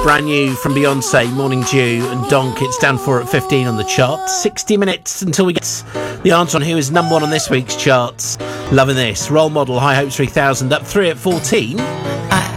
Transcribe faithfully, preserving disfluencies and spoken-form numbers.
brand new from Beyonce, Morning Dew and Donk. It's down four at fifteen on the chart. sixty minutes until we get the answer on who is number one on this week's charts. Loving this. Role Model, High Hopes three thousand, up three at fourteen.